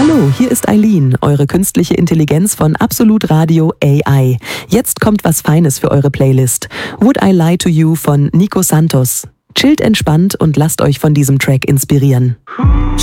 Hallo, hier ist Eileen, eure künstliche Intelligenz von Absolut Radio AI. Jetzt kommt was Feines für eure Playlist. Would I Lie to You von Nico Santos. Chillt entspannt und lasst euch von diesem Track inspirieren.